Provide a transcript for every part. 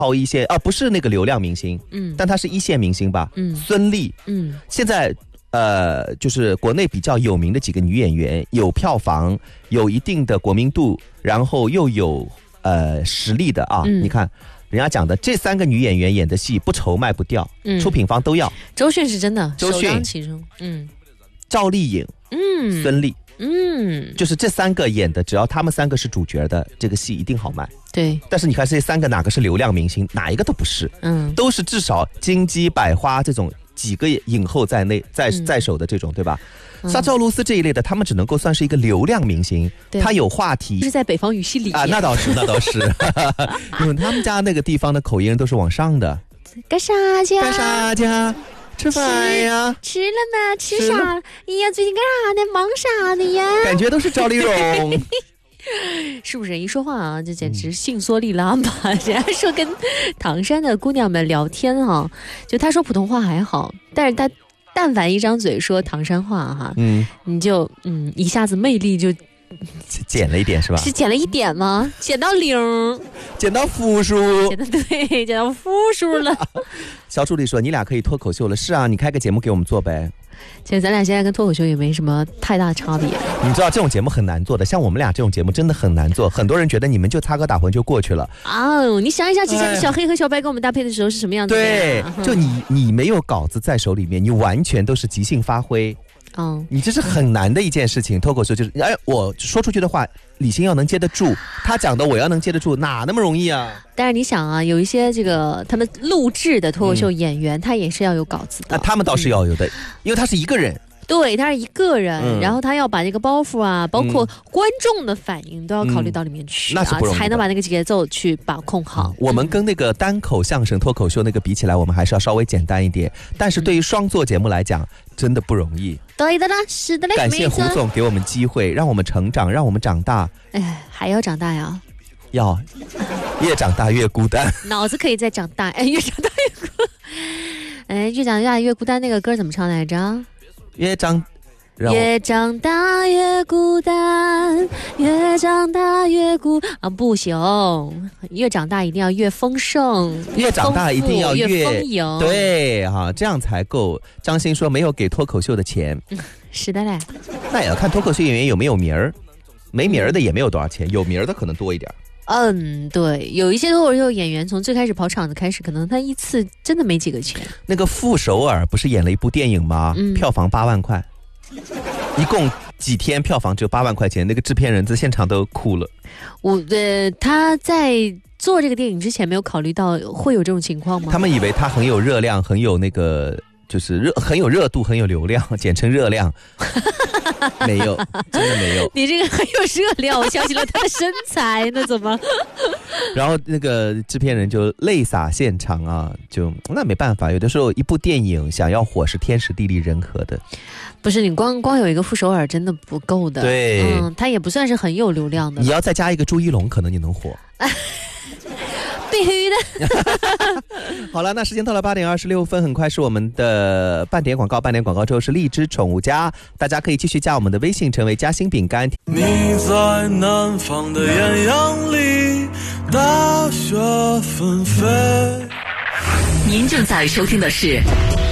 超一线啊，不是那个流量明星，但他是一线明星吧，孙俪，现在就是国内比较有名的几个女演员，有票房，有一定的国民度，然后又有实力的啊，你看。人家讲的这3个女演员演的戏不愁卖不掉，出品方都要。 周迅是真的， 周迅首当其冲， 赵丽颖，孙俪，就是这3个演的，只要他们3个是主角的，这个戏一定好卖。 对， 但是你看这3个哪个是流量明星，哪一个都不是，都是至少金鸡百花这种几个影后在内在手的这种，对吧？像赵露思这一类的，他们只能够算是一个流量明星，他有话题， 是在北方语系里啊，那倒是，因为他们家那个地方的口音都是往上的。 干啥去？ 干啥去？吃饭呀？ 吃了吗？吃啥？哎呀，最近干啥呢？忙啥呢呀？ 感觉都是赵丽蓉。 是不是一说话啊，这简直性缩力拉吧？人家说跟唐山的姑娘们聊天啊，就他说普通话还好，但是他但凡一张嘴说唐山话哈，你就一下子魅力就减了一点是吧？ 是减了一点吗？减到0，减到负数， 减到负数了。 小助理说：“你俩可以脱口秀了。”是啊，你开个节目给我们做呗。 其实咱俩现在跟脱口秀也没什么太大差别。 你知道这种节目很难做的，像我们俩这种节目真的很难做。很多人觉得你们就擦个打混就过去了啊！你想一下之前小黑和小白跟我们搭配的时候是什么样子的？ 对，就你没有稿子在手里面，你完全都是即兴发挥。你这是很难的一件事情。脱口秀就是，我说出去的话，李欣要能接得住，他讲的我要能接得住，哪那么容易啊？ 但是你想啊，有一些这个他们录制的脱口秀演员，他也是要有稿子的。 他们倒是要有的，因为他是一个人。 对，他是一个人，然后他要把这个包袱啊，包括观众的反应都要考虑到里面去啊，才能把那个节奏去把控好。 我们跟那个单口相声脱口秀那个比起来，我们还是要稍微简单一点，但是对于双做节目来讲，真的不容易。 对的啦，是的嘞。 感谢胡总给我们机会，让我们成长，让我们长大。 还要长大呀？ 要，越长大越孤单。 脑子可以再长大，越长大越孤单。越长大越孤单那个歌怎么唱来着？越长大越孤单，越长大越不行，越长大一定要越丰盛， 越长大一定要越丰盈， 对哈，这样才够。张欣说没有给脱口秀的钱， 是的嘞。 那也要看脱口秀演员有没有名儿，没名儿的也没有多少钱，有名儿的可能多一点。 对，有一些脱口秀演员从最开始跑场子开始，可能他一次真的没几个钱。那个傅首尔不是演了一部电影吗？票房8万块，一共几天票房只有8万块钱，那个制片人在现场都哭了。 他在做这个电影之前没有考虑到会有这种情况吗？ 他们以为他很有热量，很有那个就是很有热度，很有流量，简称热量。没有，真的没有。 你这个很有热量，我想起了他的身材，那怎么？ 然后那个制片人就泪洒现场啊，就那没办法，有的时候一部电影想要火是天时地利人和的。 不是你光有一个傅首尔真的不够的。 对， 他也不算是很有流量的。 你要再加一个朱一龙，可能你能火。 必须的。 好了，那时间到了8点26分，很快是我们的半点广告，半点广告之后是荔枝宠物家，大家可以继续加我们的微信，成为嘉兴饼干。 你在南方的艳阳里，大雪纷飞。 您正在收听的是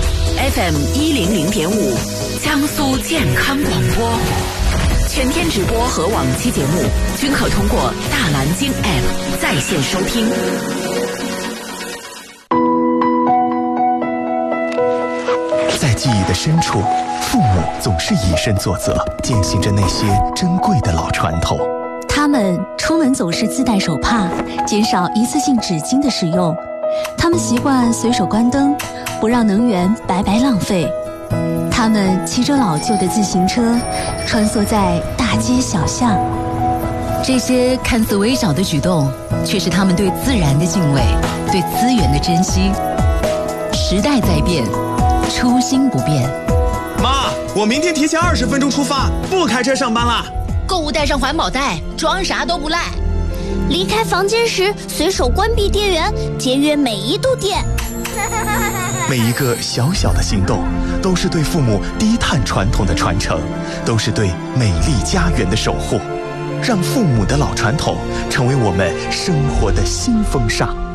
FM 100.5江苏健康广播。全天直播和往期节目均可通过大蓝鲸 App 在线收听。 在记忆的深处，父母总是以身作则，践行着那些珍贵的老传统。 他们出门总是自带手帕，减少一次性纸巾的使用。他们习惯随手关灯，不让能源白白浪费。他们骑着老旧的自行车，穿梭在大街小巷。 这些看似微小的举动，却是他们对自然的敬畏，对资源的珍惜。时代在变，初心不变。 妈，我明天提前20分钟出发，不开车上班啦。 购物带上环保袋，装啥都不赖。 离开房间时，随手关闭电源，节约每一度电。 每一个小小的行动，都是对父母低碳传统的传承，都是对美丽家园的守护。让父母的老传统成为我们生活的新风尚。